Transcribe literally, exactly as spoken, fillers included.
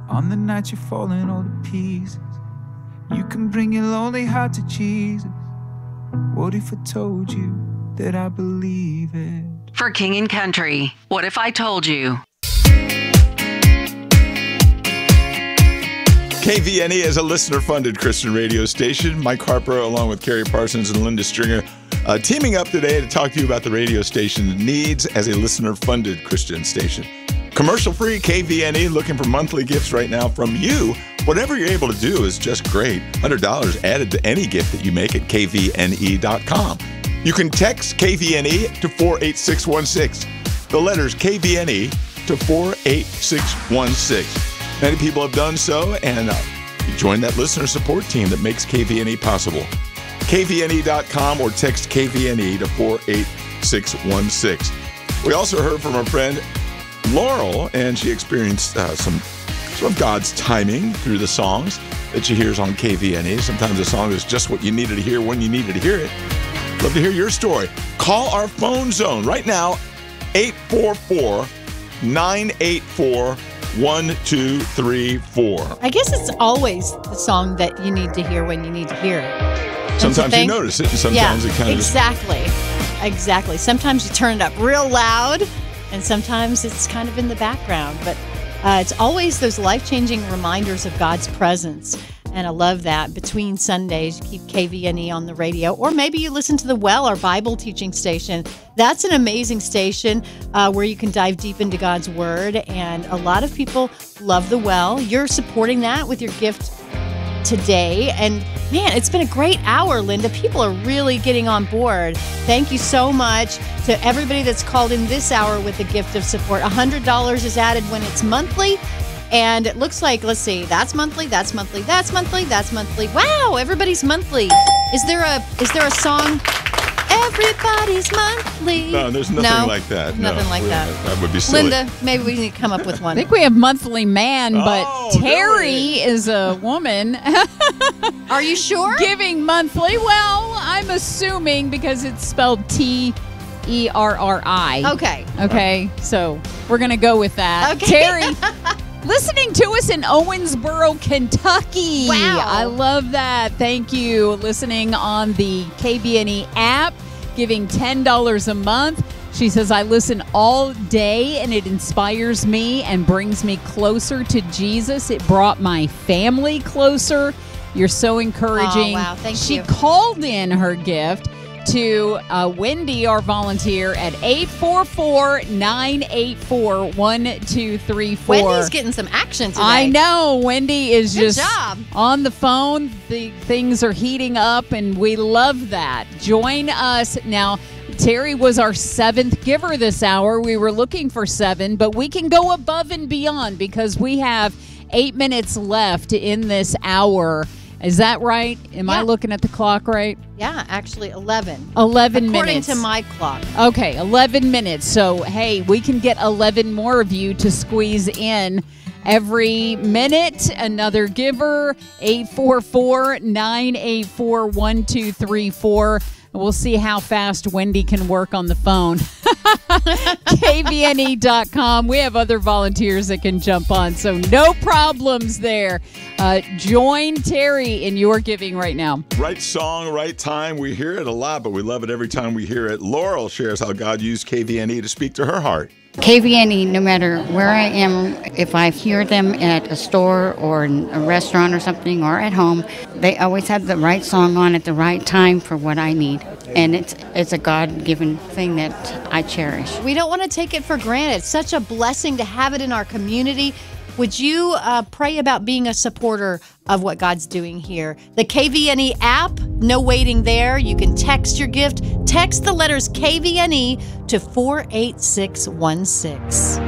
On the night you're falling all to pieces, you can bring your lonely heart to Jesus. What if I told you that I believe it? For King and Country, what if I told you? K V N E is a listener-funded Christian radio station. Mike Harper, along with Carrie Parsons and Linda Stringer, uh, teaming up today to talk to you about the radio station's needs as a listener-funded Christian station. Commercial-free K V N E, looking for monthly gifts right now from you. Whatever you're able to do is just great. one hundred dollars added to any gift that you make at K V N E dot com. You can text K V N E to four eight six one six. The letters K V N E to four eight six one six. Many people have done so, and uh, join that listener support team that makes K V N E possible. K V N E dot com or text K V N E to four eight six one six. We also heard from our friend Laurel, and she experienced uh, some, some of God's timing through the songs that she hears on K V N E. Sometimes a song is just what you needed to hear when you needed to hear it. Love to hear your story. Call our phone zone right now, eight four four, nine eight four, one two three four. I guess it's always the song that you need to hear when you need to hear it. Sometimes you, you notice it, and sometimes yeah, it kind of exactly, just... exactly. Sometimes you turn it up real loud, and sometimes it's kind of in the background. But uh, it's always those life-changing reminders of God's presence. And I love that. Between Sundays, you keep K V N E on the radio. Or maybe you listen to The Well, our Bible teaching station. That's an amazing station uh, where you can dive deep into God's Word. And a lot of people love The Well. You're supporting that with your gift today. And man, it's been a great hour, Linda. People are really getting on board. Thank you so much to everybody that's called in this hour with a gift of support. one hundred dollars is added when it's monthly. And it looks like, let's see, that's monthly, that's monthly, that's monthly, that's monthly. Wow, everybody's monthly. Is there a is there a song? Everybody's monthly. No, there's nothing no, like that. Nothing no, like that. That would be silly. Linda, maybe we need to come up with one. I think we have Monthly Man, but Oh, Terry is a woman. Are you sure? Giving monthly. Well, I'm assuming because it's spelled T E R R I. Okay. Okay, so we're going to go with that. Okay. Terry, listening to us in Owensboro, Kentucky. Wow. I love that. Thank you. Listening on the K V N E app, giving ten dollars a month. She says, I listen all day and it inspires me and brings me closer to Jesus. It brought my family closer. You're so encouraging. Oh, wow. Thank she you. She called in her gift to uh, Wendy, our volunteer, at eight four four, nine eight four, one two three four. Wendy's getting some action today. I know. Wendy is Good just job. on the phone. The things are heating up, and we love that. Join us. Now, Terry was our seventh giver this hour. We were looking for seven, but we can go above and beyond because we have eight minutes left in this hour. Is that right? Am Yeah. I looking at the clock right? Yeah, actually eleven. eleven According minutes. to my clock. Okay, eleven minutes. So, hey, we can get eleven more of you to squeeze in every minute. Another giver, eight four four, nine eight four, one two three four. We'll see how fast Wendy can work on the phone. K V N E dot com. We have other volunteers that can jump on, so no problems there. Uh, join Terry in your giving right now. Right song, right time. We hear it a lot, but we love it every time we hear it. Laurel shares how God used K V N E to speak to her heart. K V N E, no matter where I am, if I hear them at a store or in a restaurant or something or at home, they always have the right song on at the right time for what I need. And it's it's a God-given thing that I cherish. We don't want to take it for granted. It's such a blessing to have it in our community. Would you uh, pray about being a supporter of what God's doing here? The K V N E app, no waiting there. You can text your gift. Text the letters K V N E to four eight six one six.